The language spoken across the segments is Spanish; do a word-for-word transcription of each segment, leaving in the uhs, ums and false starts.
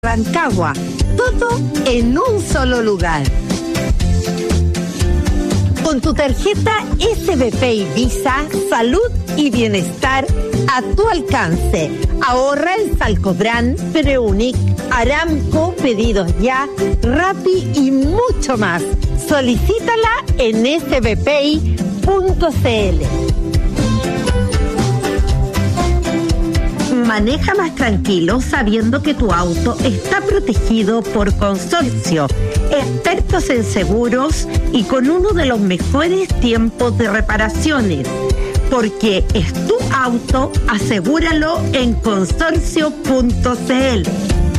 Rancagua, todo en un solo lugar. Con tu tarjeta S B P y Visa, salud y bienestar a tu alcance. Ahorra en Salcobran, Preunic, Aramco, Pedidos Ya, Rappi y mucho más. Solicítala en s b p i punto c l. Maneja más tranquilo sabiendo que tu auto está protegido por Consorcio, expertos en seguros y con uno de los mejores tiempos de reparaciones. Porque es tu auto, asegúralo en consorcio punto c l.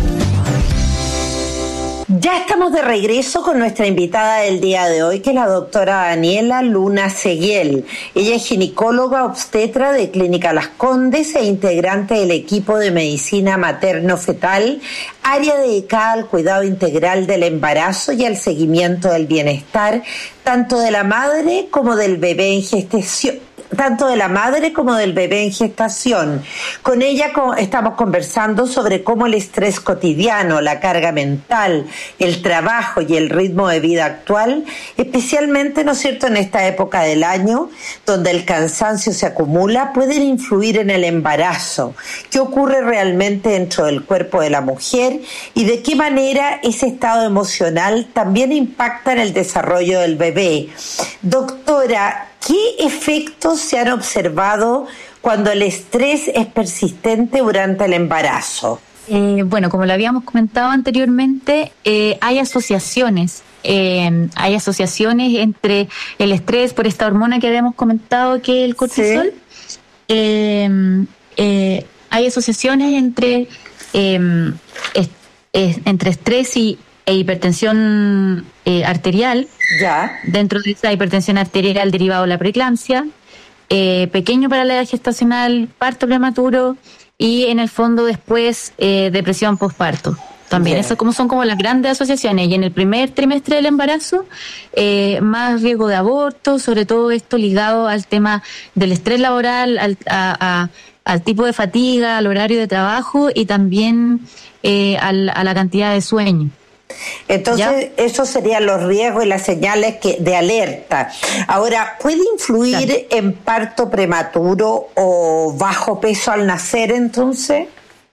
Ya estamos de regreso con nuestra invitada del día de hoy, que es la doctora Daniela Luna Seguiel. Ella es ginecóloga obstetra de Clínica Las Condes e integrante del equipo de medicina materno-fetal, área dedicada al cuidado integral del embarazo y al seguimiento del bienestar, tanto de la madre como del bebé en gestación. tanto de la madre como del bebé en gestación. Con ella estamos conversando sobre cómo el estrés cotidiano, la carga mental, el trabajo y el ritmo de vida actual, especialmente, ¿no es cierto?, en esta época del año, donde el cansancio se acumula, pueden influir en el embarazo. ¿Qué ocurre realmente dentro del cuerpo de la mujer y de qué manera ese estado emocional también impacta en el desarrollo del bebé? Doctora, ¿qué efectos se han observado cuando el estrés es persistente durante el embarazo? Eh, bueno, como lo habíamos comentado anteriormente, eh, hay asociaciones. Eh, hay asociaciones entre el estrés por esta hormona que habíamos comentado, que es el cortisol. Sí. Eh, eh, hay asociaciones entre, eh, es, es, entre estrés y e hipertensión eh, arterial. Ya. Dentro de esa hipertensión arterial derivado de la preeclampsia, eh, pequeño para la edad gestacional, parto prematuro y en el fondo después eh, depresión postparto. También, yeah. Esas como son como las grandes asociaciones. Y en el primer trimestre del embarazo, eh, más riesgo de aborto, sobre todo esto ligado al tema del estrés laboral, al, a, a, al tipo de fatiga, al horario de trabajo y también eh, al, a la cantidad de sueño. Entonces, ¿ya? Esos serían los riesgos y las señales que, de alerta. Ahora, ¿puede influir claro. en parto prematuro o bajo peso al nacer, entonces?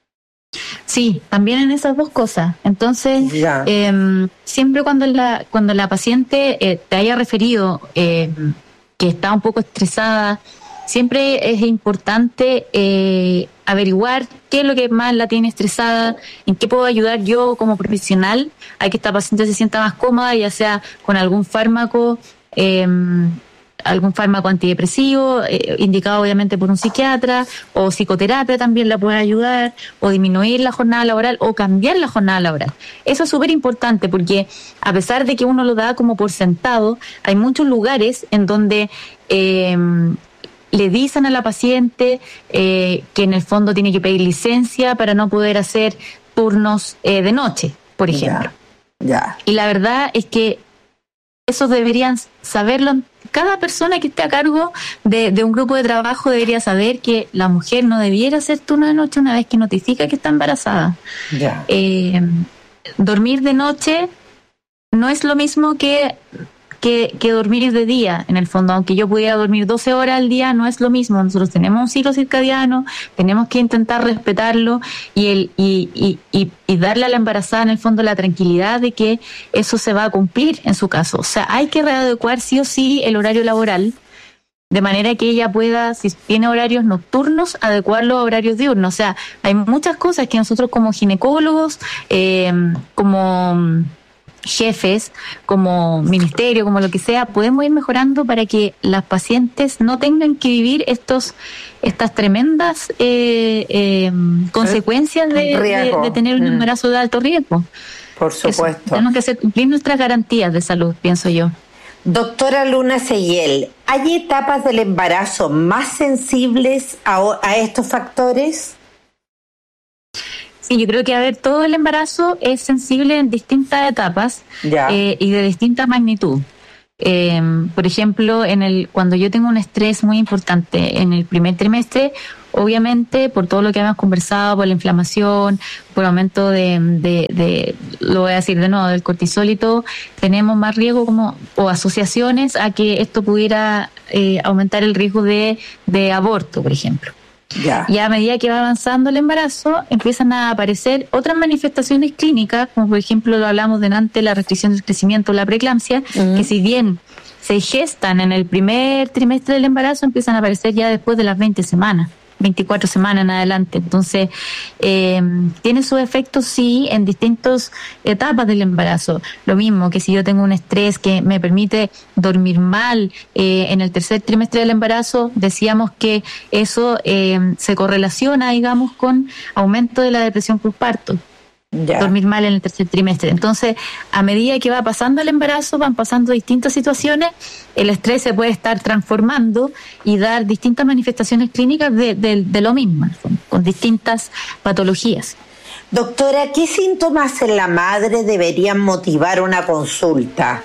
Sí, también en esas dos cosas. Entonces, eh, siempre cuando la cuando la paciente eh, te haya referido eh, que está un poco estresada, siempre es importante eh, averiguar qué es lo que más la tiene estresada, en qué puedo ayudar yo como profesional a que esta paciente se sienta más cómoda, ya sea con algún fármaco, eh, algún fármaco antidepresivo, eh, indicado obviamente por un psiquiatra, o psicoterapia también la puede ayudar, o disminuir la jornada laboral, o cambiar la jornada laboral. Eso es súper importante porque a pesar de que uno lo da como por sentado, hay muchos lugares en donde eh, le dicen a la paciente eh, que en el fondo tiene que pedir licencia para no poder hacer turnos eh, de noche, por ejemplo. Ya, ya. Y la verdad es que eso deberían saberlo. Cada persona que esté a cargo de, de un grupo de trabajo debería saber que la mujer no debiera hacer turno de noche una vez que notifica que está embarazada. Ya. Eh, dormir de noche no es lo mismo que... Que, que dormir de día, en el fondo, aunque yo pudiera dormir doce horas al día, no es lo mismo. Nosotros tenemos un ciclo circadiano, tenemos que intentar respetarlo y, el, y, y, y, y darle a la embarazada, en el fondo, la tranquilidad de que eso se va a cumplir en su caso. O sea, hay que readecuar sí o sí el horario laboral, de manera que ella pueda, si tiene horarios nocturnos, adecuarlo a horarios diurnos. O sea, hay muchas cosas que nosotros como ginecólogos, eh, como jefes, como ministerio, como lo que sea, podemos ir mejorando para que las pacientes no tengan que vivir estos estas tremendas eh, eh, consecuencias de, de, de tener un embarazo de alto riesgo. Por supuesto. Eso, tenemos que hacer cumplir nuestras garantías de salud, pienso yo. Doctora Luna Seguiel, ¿hay etapas del embarazo más sensibles a, a estos factores? Sí, yo creo que, a ver, todo el embarazo es sensible en distintas etapas eh, y de distinta magnitud. Eh, por ejemplo, en el cuando yo tengo un estrés muy importante en el primer trimestre, obviamente por todo lo que hemos conversado, por la inflamación, por aumento de, de, de lo voy a decir de nuevo, del cortisol y todo, tenemos más riesgo como o asociaciones a que esto pudiera eh, aumentar el riesgo de, de aborto, por ejemplo. Ya. Y a medida que va avanzando el embarazo, empiezan a aparecer otras manifestaciones clínicas, como por ejemplo lo hablamos delante, la restricción del crecimiento o la preeclampsia, uh-huh. que si bien se gestan en el primer trimestre del embarazo, empiezan a aparecer ya después de las veinte semanas, veinticuatro semanas en adelante. Entonces, eh, tiene sus efectos, sí, en distintas etapas del embarazo. Lo mismo que si yo tengo un estrés que me permite dormir mal eh, en el tercer trimestre del embarazo, decíamos que eso eh, se correlaciona, digamos, con aumento de la depresión postparto. Ya. Dormir mal en el tercer trimestre. Entonces, a medida que va pasando el embarazo, van pasando distintas situaciones, el estrés se puede estar transformando y dar distintas manifestaciones clínicas de, de, de lo mismo, con distintas patologías. Doctora, ¿qué síntomas en la madre deberían motivar una consulta?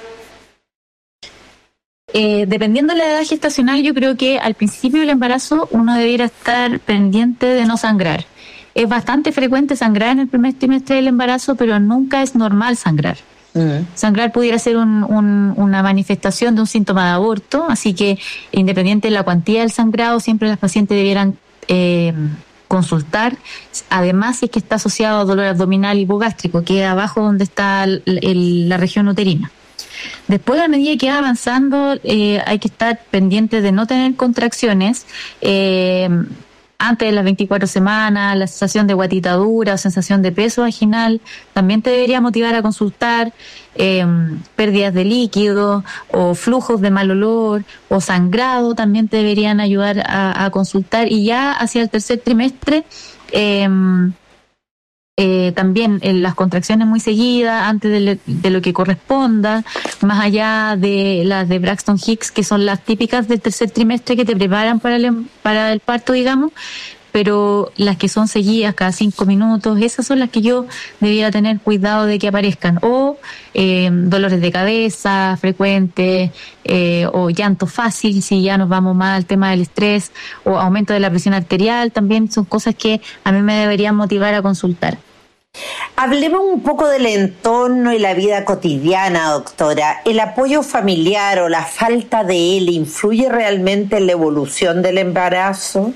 Eh, dependiendo de la edad gestacional, yo creo que al principio del embarazo uno debiera estar pendiente de no sangrar. Es bastante frecuente sangrar en el primer trimestre del embarazo, pero nunca es normal sangrar. Uh-huh. Sangrar pudiera ser un, un, una manifestación de un síntoma de aborto, así que independiente de la cuantía del sangrado, siempre las pacientes debieran eh, consultar. Además, si es que está asociado a dolor abdominal hipogástrico, que es abajo donde está el, el, la región uterina. Después, a medida que va avanzando, eh, hay que estar pendiente de no tener contracciones. Eh, Antes de las veinticuatro semanas, la sensación de guatita dura o sensación de peso vaginal también te debería motivar a consultar, eh, pérdidas de líquido o flujos de mal olor o sangrado también te deberían ayudar a, a consultar. Y ya hacia el tercer trimestre, eh, Eh, también en las contracciones muy seguidas, antes de, le, de lo que corresponda, más allá de las de Braxton Hicks, que son las típicas del tercer trimestre que te preparan para el, para el parto, digamos, pero las que son seguidas cada cinco minutos, esas son las que yo debiera tener cuidado de que aparezcan, o eh, dolores de cabeza frecuentes, eh, o llanto fácil, si ya nos vamos más al tema del estrés, o aumento de la presión arterial, también son cosas que a mí me deberían motivar a consultar. Hablemos un poco del entorno y la vida cotidiana, doctora. ¿El apoyo familiar o la falta de él influye realmente en la evolución del embarazo?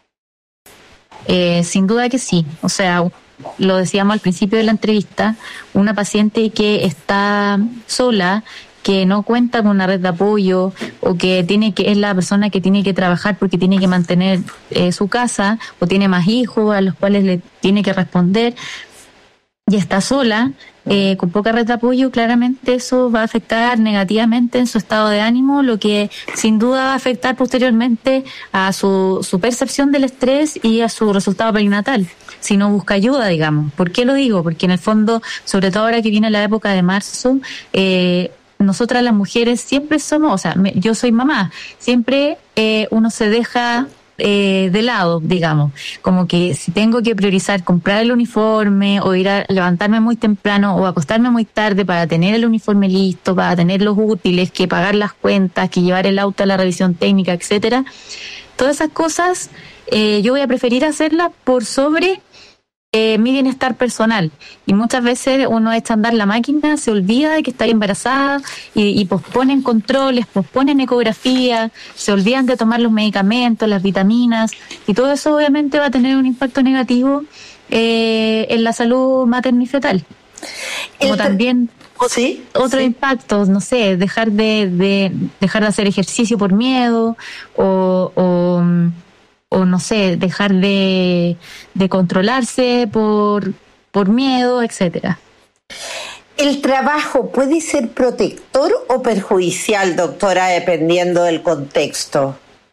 Eh, sin duda que sí. O sea, lo decíamos al principio de la entrevista, una paciente que está sola, que no cuenta con una red de apoyo o que tiene que es la persona que tiene que trabajar porque tiene que mantener eh, su casa o tiene más hijos a los cuales le tiene que responder y está sola, eh, con poca red de apoyo, claramente eso va a afectar negativamente en su estado de ánimo, lo que sin duda va a afectar posteriormente a su, su percepción del estrés y a su resultado perinatal, si no busca ayuda, digamos. ¿Por qué lo digo? Porque en el fondo, sobre todo ahora que viene la época de marzo, eh, nosotras las mujeres siempre somos, o sea, me, yo soy mamá, siempre eh, uno se deja Eh, de lado, digamos, como que si tengo que priorizar comprar el uniforme o ir a levantarme muy temprano o acostarme muy tarde para tener el uniforme listo, para tener los útiles, que pagar las cuentas, que llevar el auto a la revisión técnica, etcétera, todas esas cosas eh, yo voy a preferir hacerlas por sobre Eh, mi bienestar personal. Y muchas veces uno echa a andar la máquina, se olvida de que está embarazada y, y posponen controles, posponen ecografía, se olvidan de tomar los medicamentos, las vitaminas, y todo eso obviamente va a tener un impacto negativo eh, en la salud materno y fetal. Como El, también ¿sí? otros sí. impactos, no sé, dejar de, de dejar de hacer ejercicio por miedo o, o o no sé, dejar de, de controlarse por, por miedo, etcétera. ¿El trabajo puede ser protector o perjudicial, doctora, dependiendo del contexto?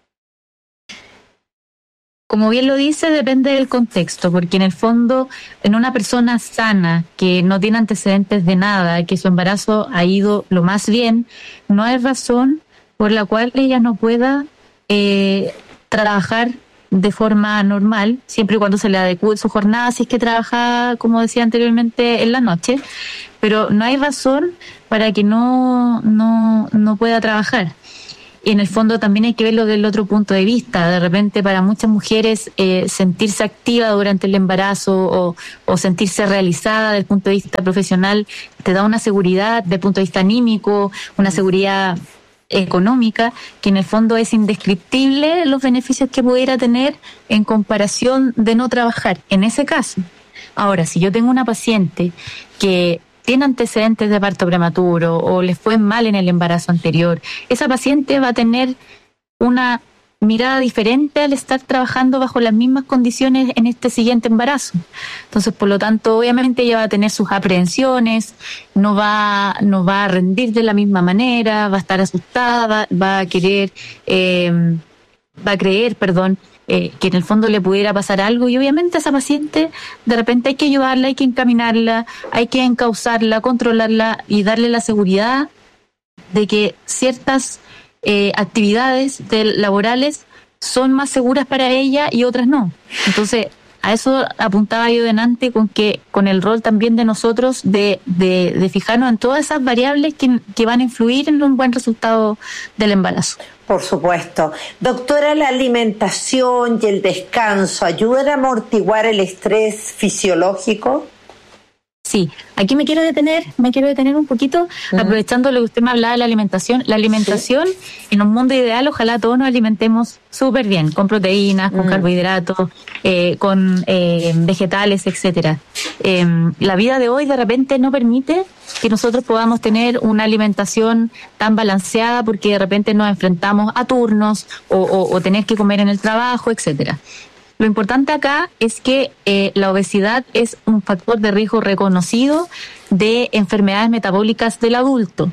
Como bien lo dice, depende del contexto, porque en el fondo, en una persona sana, que no tiene antecedentes de nada, que su embarazo ha ido lo más bien, no hay razón por la cual ella no pueda eh, trabajar de forma normal, siempre y cuando se le adecue su jornada, si es que trabaja, como decía anteriormente, en la noche, pero no hay razón para que no, no, no pueda trabajar. y en el fondo también hay que verlo desde el otro punto de vista. De repente para muchas mujeres eh, sentirse activa durante el embarazo o, o sentirse realizada desde el punto de vista profesional te da una seguridad desde el punto de vista anímico, una seguridad económica, que en el fondo es indescriptible los beneficios que pudiera tener en comparación de no trabajar, en ese caso. Ahora, si yo tengo una paciente que tiene antecedentes de parto prematuro o le fue mal en el embarazo anterior, esa paciente va a tener una mirada diferente al estar trabajando bajo las mismas condiciones en este siguiente embarazo. Entonces, por lo tanto, obviamente ella va a tener sus aprehensiones, no va, no va a rendir de la misma manera, va a estar asustada, va, va a querer, eh, va a creer, perdón, eh, que en el fondo le pudiera pasar algo, y obviamente a esa paciente de repente hay que ayudarla, hay que encaminarla, hay que encauzarla, controlarla y darle la seguridad de que ciertas Eh, actividades de, laborales son más seguras para ella y otras no. Entonces, a eso apuntaba yo delante, con que con el rol también de nosotros de, de, de fijarnos en todas esas variables que, que van a influir en un buen resultado del embarazo. Por supuesto. Doctora, ¿la alimentación y el descanso ayudan a amortiguar el estrés fisiológico? Sí, aquí me quiero detener, me quiero detener un poquito, uh-huh. aprovechando lo que usted me hablaba de la alimentación. La alimentación, sí. En un mundo ideal, ojalá todos nos alimentemos súper bien, con proteínas, con uh-huh. carbohidratos, eh, con eh, vegetales, etcétera. Eh, la vida de hoy de repente no permite que nosotros podamos tener una alimentación tan balanceada, porque de repente nos enfrentamos a turnos o, o, o tener que comer en el trabajo, etcétera. Lo importante acá es que eh, la obesidad es un factor de riesgo reconocido de enfermedades metabólicas del adulto.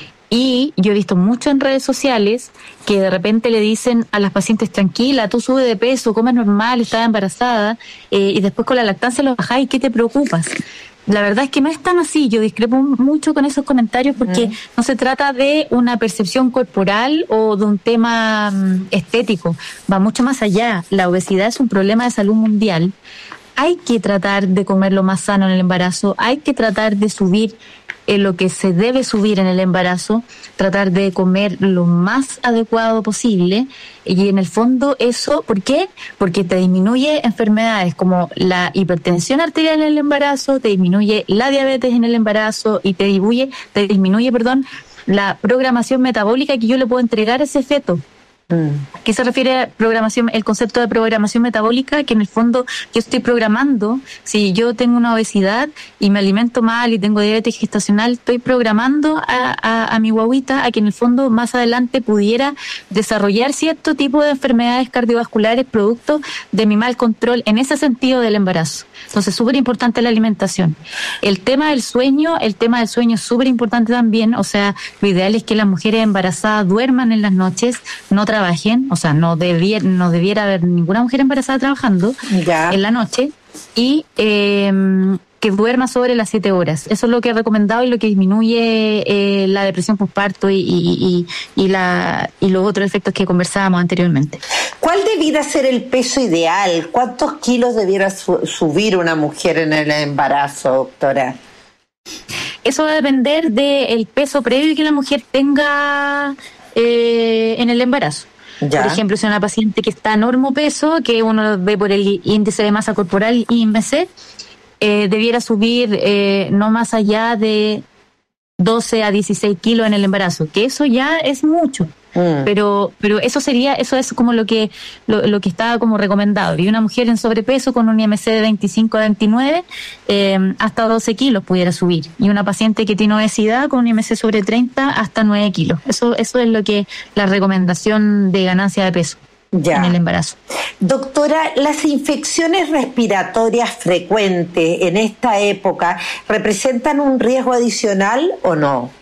Y yo he visto mucho en redes sociales que de repente le dicen a las pacientes: tranquila, tú subes de peso, comes normal, estás embarazada, eh, y después con la lactancia lo bajás, ¿y qué te preocupas? La verdad es que no es tan así. Yo discrepo mucho con esos comentarios, porque mm. no se trata de una percepción corporal o de un tema um, estético. Va mucho más allá. La obesidad es un problema de salud mundial. Hay que tratar de comer lo más sano en el embarazo. Hay que tratar de subir eh, lo que se debe subir en el embarazo. Tratar de comer lo más adecuado posible. Y en el fondo eso, ¿por qué? Porque te disminuye enfermedades como la hipertensión arterial en el embarazo, te disminuye la diabetes en el embarazo y te disminuye, te disminuye, perdón, la programación metabólica que yo le puedo entregar a ese feto. ¿A qué se refiere a programación? El concepto de programación metabólica, que en el fondo yo estoy programando. Si yo tengo una obesidad y me alimento mal y tengo diabetes gestacional, estoy programando a, a, a mi guaguita a que en el fondo más adelante pudiera desarrollar cierto tipo de enfermedades cardiovasculares producto de mi mal control en ese sentido del embarazo. Entonces, súper importante la alimentación. El tema del sueño, el tema del sueño es súper importante también. O sea, lo ideal es que las mujeres embarazadas duerman en las noches, no trabajen. Trabajen, o sea, no debiera, no debiera haber ninguna mujer embarazada trabajando ya. en la noche, y eh, que duerma sobre las siete horas. Eso es lo que he recomendado y lo que disminuye eh, la depresión postparto y, y, y, y, la, y los otros efectos que conversábamos anteriormente. ¿Cuál debiera ser el peso ideal? ¿Cuántos kilos debiera su- subir una mujer en el embarazo, doctora? Eso va a depender del peso previo que la mujer tenga eh, en el embarazo. Ya. Por ejemplo, si una paciente que está a normopeso, que uno ve por el índice de masa corporal, I M C, eh, debiera subir eh, no más allá de doce a dieciséis kilos en el embarazo, que eso ya es mucho. Mm. Pero pero eso sería, eso es como lo que lo, lo que está como recomendado. Y una mujer en sobrepeso con un I M C de veinticinco a veintinueve, eh, hasta doce kilos pudiera subir. Y una paciente que tiene obesidad con un I M C sobre treinta, hasta nueve kilos. Eso eso es lo que la recomendación de ganancia de peso ya. en el embarazo. Doctora, ¿las infecciones respiratorias frecuentes en esta época representan un riesgo adicional o no?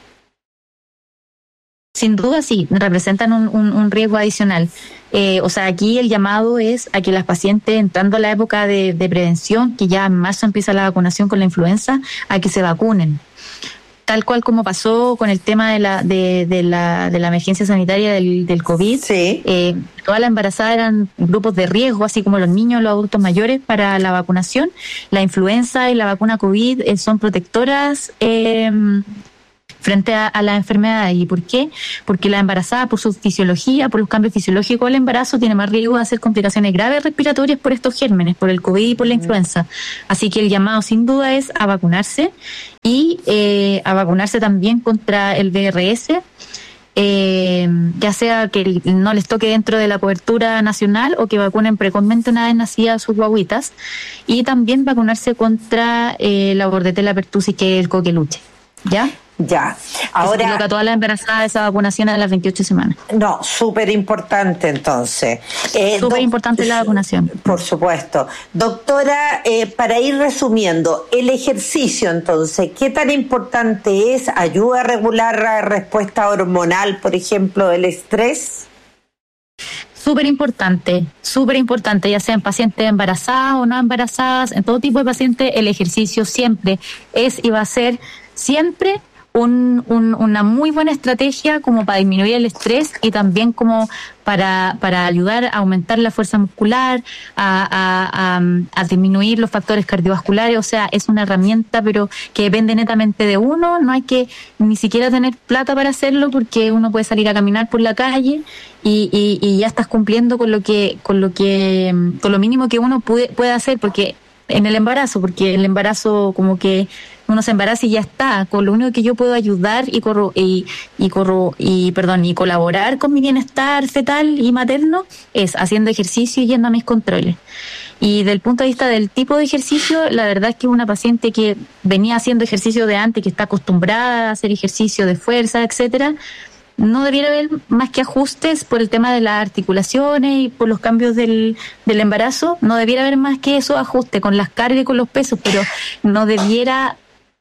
Sin duda sí, representan un, un, un riesgo adicional. Eh, o sea, aquí el llamado es a que las pacientes, entrando a la época de, de prevención, que ya en marzo empieza la vacunación con la influenza, a que se vacunen. Tal cual como pasó con el tema de la de, de la de la emergencia sanitaria del, del COVID. Sí. Eh, todas las embarazadas eran grupos de riesgo, así como los niños, los adultos mayores, para la vacunación. La influenza y la vacuna COVID eh, son protectoras eh, frente a, a la enfermedad. ¿Y por qué? Porque la embarazada, por su fisiología, por los cambios fisiológicos del embarazo, tiene más riesgo de hacer complicaciones graves respiratorias por estos gérmenes, por el COVID y por la influenza. Así que el llamado sin duda es a vacunarse y eh, a vacunarse también contra el V R S, eh, ya sea que no les toque dentro de la cobertura nacional o que vacunen precozmente una vez nacidas a sus guaguitas, y también vacunarse contra eh, la bordetella pertussis, que es el coqueluche. ¿Ya? Ya. Ahora, que se a todas las embarazadas esa vacunación a las veintiocho semanas. No, súper importante entonces. Eh, súper importante la vacunación. Por supuesto. Doctora, eh, para ir resumiendo, el ejercicio entonces, ¿qué tan importante es? ¿Ayuda a regular la respuesta hormonal, por ejemplo, del estrés? Súper importante, súper importante, ya sean pacientes embarazadas o no embarazadas, en todo tipo de pacientes, el ejercicio siempre es y va a ser siempre Un, un, una muy buena estrategia como para disminuir el estrés y también como para, para ayudar a aumentar la fuerza muscular, a, a, a, a disminuir los factores cardiovasculares. O sea, es una herramienta pero que depende netamente de uno. No hay que ni siquiera tener plata para hacerlo, porque uno puede salir a caminar por la calle y, y, y ya estás cumpliendo con lo que con lo que con lo mínimo que uno puede, puede hacer, porque en el embarazo, porque el embarazo como que uno se embaraza y ya está. Con lo único que yo puedo ayudar y corro y y corro y perdón y colaborar con mi bienestar fetal y materno es haciendo ejercicio y yendo a mis controles. Y del punto de vista del tipo de ejercicio, la verdad es que una paciente que venía haciendo ejercicio de antes, que está acostumbrada a hacer ejercicio de fuerza, etcétera, no debiera haber más que ajustes por el tema de las articulaciones y por los cambios del, del embarazo. No debiera haber más que eso, ajuste con las cargas y con los pesos, pero no debiera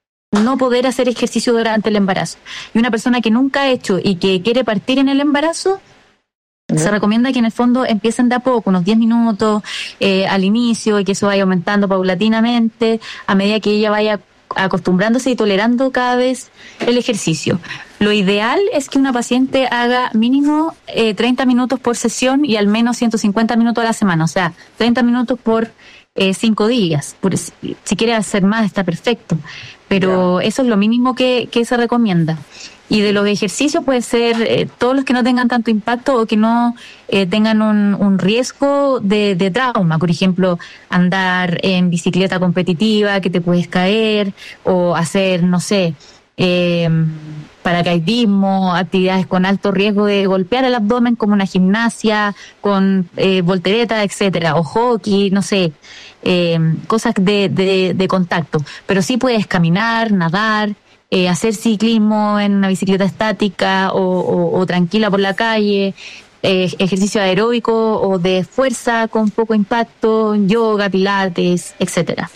no poder hacer ejercicio durante el embarazo. Y una persona que nunca ha hecho y que quiere partir en el embarazo, ¿sí? Se recomienda que en el fondo empiecen de a poco, unos diez minutos eh, al inicio, y que eso vaya aumentando paulatinamente a medida que ella vaya acostumbrándose y tolerando cada vez el ejercicio. Lo ideal es que una paciente haga mínimo eh, treinta minutos por sesión y al menos ciento cincuenta minutos a la semana, o sea, treinta minutos por eh, cinco días. Por, si, si quiere hacer más está perfecto, pero yeah. Eso es lo mínimo que, que se recomienda. Y de los ejercicios puede ser eh, todos los que no tengan tanto impacto o que no eh, tengan un, un riesgo de, de trauma. Por ejemplo, andar en bicicleta competitiva, que te puedes caer, o hacer, no sé, eh, paracaidismo, actividades con alto riesgo de golpear el abdomen, como una gimnasia, con eh, voltereta, etcétera, o hockey, no sé, eh, cosas de, de, de contacto. Pero sí puedes caminar, nadar, Eh, hacer ciclismo en una bicicleta estática o, o, o tranquila por la calle, eh, ejercicio aeróbico o de fuerza con poco impacto, yoga, pilates, etcétera.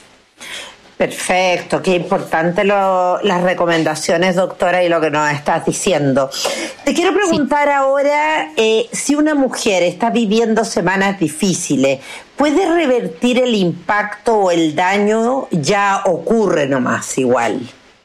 Perfecto, qué importante lo, las recomendaciones, doctora, y lo que nos estás diciendo. Te quiero preguntar sí. ahora, eh, si una mujer está viviendo semanas difíciles, ¿puede revertir el impacto o el daño? Ya ocurre nomás igual.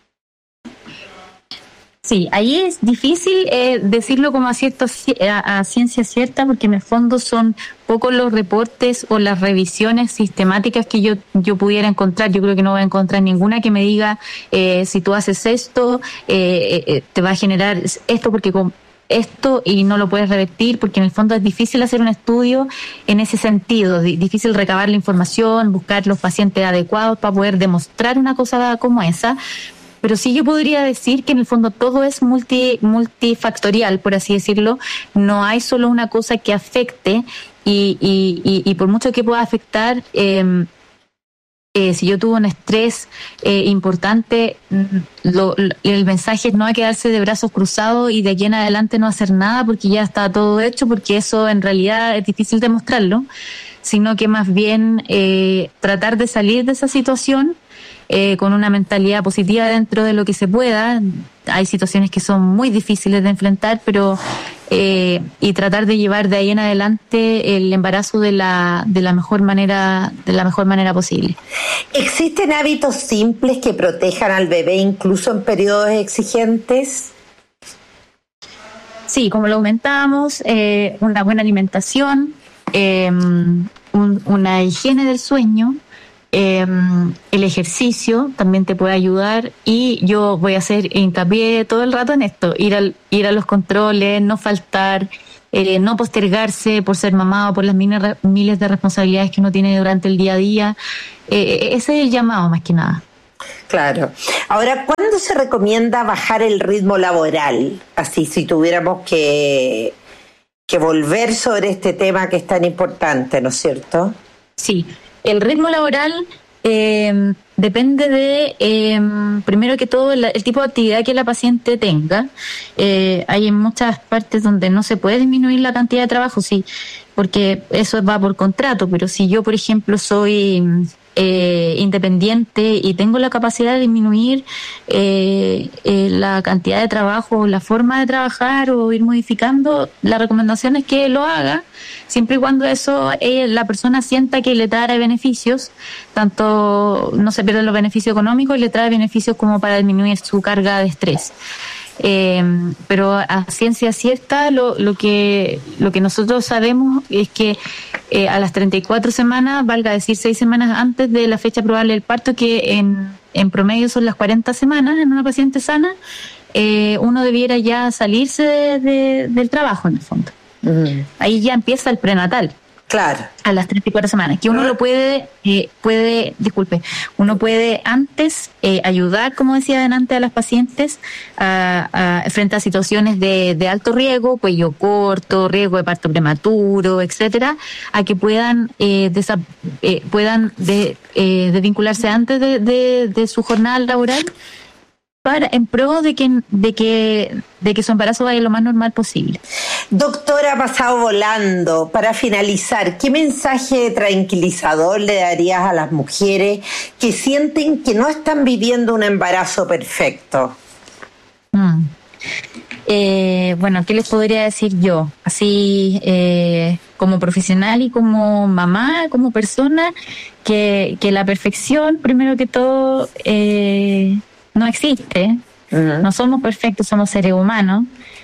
Sí, ahí es difícil eh, decirlo como a, cierto, a, a ciencia cierta, porque en el fondo son pocos los reportes o las revisiones sistemáticas que yo yo pudiera encontrar. Yo creo que no voy a encontrar ninguna que me diga eh, si tú haces esto, eh, eh, te va a generar esto porque con esto y no lo puedes revertir, porque en el fondo es difícil hacer un estudio en ese sentido, difícil recabar la información, buscar los pacientes adecuados para poder demostrar una cosa como esa. Pero sí yo podría decir que en el fondo todo es multi, multifactorial, por así decirlo. No hay solo una cosa que afecte y, y, y, y por mucho que pueda afectar, eh, eh, si yo tuve un estrés eh, importante, lo, lo, el mensaje es no hay que quedarse de brazos cruzados y de aquí en adelante no hacer nada porque ya está todo hecho, porque eso en realidad es difícil demostrarlo, sino que más bien eh, tratar de salir de esa situación Eh, con una mentalidad positiva dentro de lo que se pueda. Hay situaciones que son muy difíciles de enfrentar, pero eh, y tratar de llevar de ahí en adelante el embarazo de la de la mejor manera de la mejor manera posible. ¿Existen hábitos simples que protejan al bebé incluso en periodos exigentes? Sí, como lo aumentamos, eh, una buena alimentación, eh, un, una higiene del sueño. Eh, el ejercicio también te puede ayudar, y yo voy a hacer hincapié todo el rato en esto: ir al, ir a los controles, no faltar, eh, no postergarse por ser mamá o por las miles, miles de responsabilidades que uno tiene durante el día a día. Eh, ese es el llamado más que nada. Claro. Ahora, ¿cuándo se recomienda bajar el ritmo laboral? Así, si tuviéramos que, que volver sobre este tema que es tan importante, ¿no es cierto? Sí. El ritmo laboral eh, depende de, eh, primero que todo, el, el tipo de actividad que la paciente tenga. Eh, hay muchas partes donde no se puede disminuir la cantidad de trabajo, sí, porque eso va por contrato, pero si yo, por ejemplo, soy eh, independiente y tengo la capacidad de disminuir eh, eh, la cantidad de trabajo, la forma de trabajar o ir modificando, la recomendación es que lo haga, siempre y cuando eso eh, la persona sienta que le trae beneficios, tanto no se pierden los beneficios económicos y le trae beneficios como para disminuir su carga de estrés. Eh, pero a ciencia cierta lo, lo que lo que nosotros sabemos es que eh, a las treinta y cuatro semanas, valga decir seis semanas antes de la fecha probable del parto, que en, en promedio son las cuarenta semanas en una paciente sana, eh, uno debiera ya salirse de, de, del trabajo en el fondo. Mm. Ahí ya empieza el prenatal. Claro. A las treinta y cuatro semanas, que uno lo puede, eh, puede, disculpe, uno puede antes eh, ayudar, como decía adelante, a las pacientes a, a, frente a situaciones de, de alto riesgo, cuello corto, riesgo de parto prematuro, etcétera, a que puedan eh, desa, eh, puedan de, eh, desvincularse antes de, de, de su jornada laboral, para, en pro de que, de que, de que su embarazo vaya lo más normal posible. Doctora, ha pasado volando. Para finalizar, ¿qué mensaje tranquilizador le darías a las mujeres que sienten que no están viviendo un embarazo perfecto? Mm. Eh, bueno, ¿qué les podría decir yo? Así, eh, como profesional y como mamá, como persona, que, que la perfección, primero que todo, eh, no existe. Uh-huh. No somos perfectos, somos seres humanos.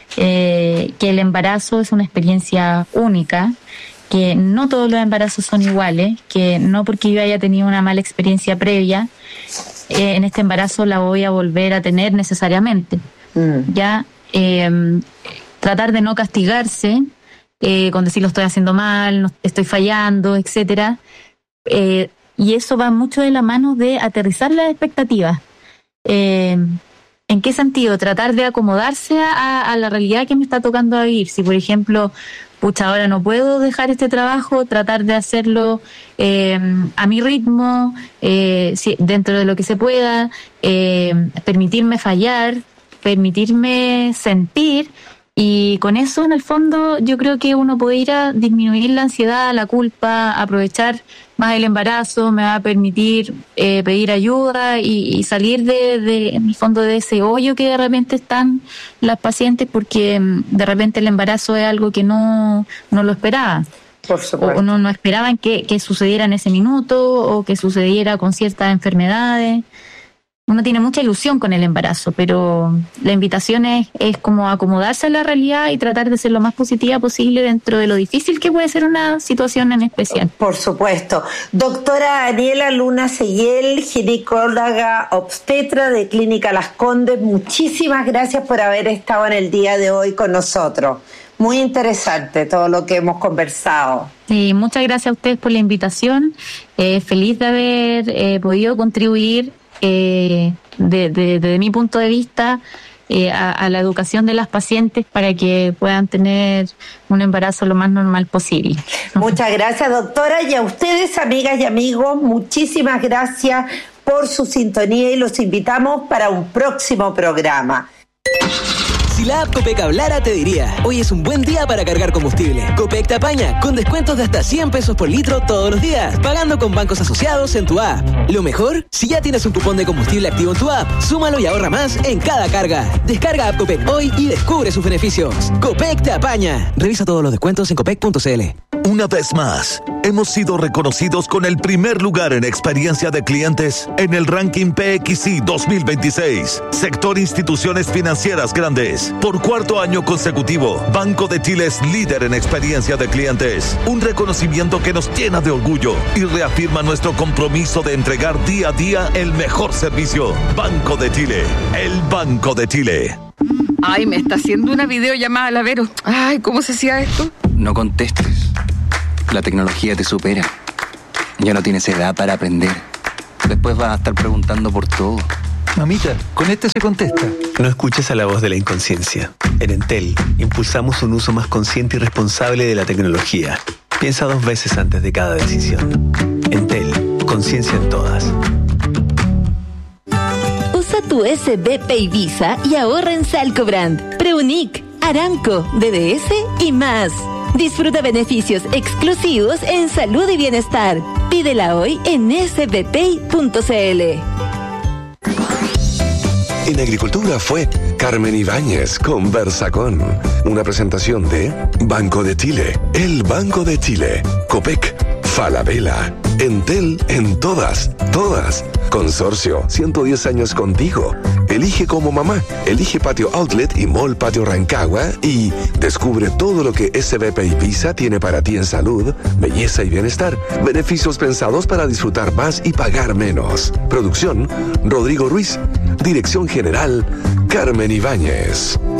Eh, que el embarazo es una experiencia única, que no todos los embarazos son iguales, que no porque yo haya tenido una mala experiencia previa, eh, en este embarazo la voy a volver a tener necesariamente. Uh-huh. Ya eh, tratar de no castigarse eh, con decir lo estoy haciendo mal, no, estoy fallando, etcétera. Eh, y eso va mucho de la mano de aterrizar las expectativas. Eh, ¿En qué sentido? Tratar de acomodarse a, a la realidad que me está tocando vivir. Si, por ejemplo, pucha, ahora no puedo dejar este trabajo, tratar de hacerlo eh, a mi ritmo, eh, si, dentro de lo que se pueda, eh, permitirme fallar, permitirme sentir, y con eso, en el fondo, yo creo que uno puede ir a disminuir la ansiedad, la culpa, aprovechar más el embarazo, me va a permitir eh, pedir ayuda y, y salir de, de, en el fondo, de ese hoyo que de repente están las pacientes, porque de repente el embarazo es algo que no, no lo esperaban. Por supuesto. O no, no esperaban que, que sucediera en ese minuto, o que sucediera con ciertas enfermedades. Uno tiene mucha ilusión con el embarazo, pero la invitación es, es como acomodarse a la realidad y tratar de ser lo más positiva posible dentro de lo difícil que puede ser una situación en especial. Por supuesto. Doctora Aniela Luna Seguiel, ginecóloga obstetra de Clínica Las Condes, muchísimas gracias por haber estado en el día de hoy con nosotros. Muy interesante todo lo que hemos conversado. Sí, muchas gracias a ustedes por la invitación. Eh, feliz de haber eh, podido contribuir Eh, de, de, desde mi punto de vista eh, a, a la educación de las pacientes para que puedan tener un embarazo lo más normal posible. Muchas gracias, doctora, y a ustedes, amigas y amigos, muchísimas gracias por su sintonía y los invitamos para un próximo programa. Si la app Copec hablara, te diría: hoy es un buen día para cargar combustible. Copec te apaña, con descuentos de hasta cien pesos por litro todos los días, pagando con bancos asociados en tu app. Lo mejor, si ya tienes un cupón de combustible activo en tu app, súmalo y ahorra más en cada carga. Descarga app Copec hoy y descubre sus beneficios. Copec te apaña. Revisa todos los descuentos en copec punto c l. Una vez más, hemos sido reconocidos con el primer lugar en experiencia de clientes en el ranking P X I dos mil veintiséis. Sector Instituciones Financieras Grandes. Por cuarto año consecutivo, Banco de Chile es líder en experiencia de clientes. Un reconocimiento que nos llena de orgullo y reafirma nuestro compromiso de entregar día a día el mejor servicio. Banco de Chile, el Banco de Chile. Ay, me está haciendo una videollamada, la Vero. Ay, ¿cómo se hacía esto? No contestes. La tecnología te supera. Ya no tienes edad para aprender. Después vas a estar preguntando por todo. Mamita, con este se contesta. No escuches a la voz de la inconsciencia. En Entel, impulsamos un uso más consciente y responsable de la tecnología. Piensa dos veces antes de cada decisión. Entel, conciencia en todas. Usa tu S B P y Visa y ahorra en Salcobrand, Preunic, Aramco, D B S y más. Disfruta beneficios exclusivos en salud y bienestar. Pídela hoy en s b p i punto c l. En Agricultura fue Carmen Ibáñez conversa con una presentación de Banco de Chile, el Banco de Chile, Copec, Falabella, Entel en todas, todas. Consorcio, ciento diez años contigo. Elige como mamá. Elige Patio Outlet y Mall Patio Rancagua y descubre todo lo que S B P y Visa tiene para ti en salud, belleza y bienestar. Beneficios pensados para disfrutar más y pagar menos. Producción, Rodrigo Ruiz. Dirección General, Carmen Ibáñez.